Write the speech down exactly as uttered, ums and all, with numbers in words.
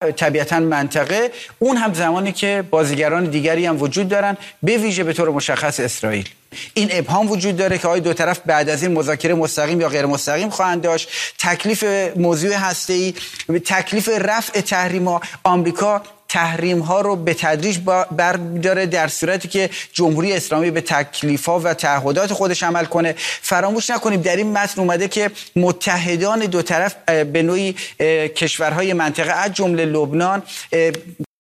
طبیعتاً منطقه، اون هم زمانی که بازیگران دیگری هم وجود دارن، به ویژه به طور مشخص اسرائیل. این ابهام وجود داره که آیا دو طرف بعد از این مذاکره مستقیم یا غیر مستقیم خواهند داشت. تکلیف موضوع هسته‌ای، تکلیف رفع تحریم‌ها، آمریکا تحریم ها رو به تدریج برداره در صورتی که جمهوری اسلامی به تکلیف ها و تعهدات خودش عمل کنه. فراموش نکنیم در این متن اومده که متحدان دو طرف به نوعی کشورهای منطقه از جمله لبنان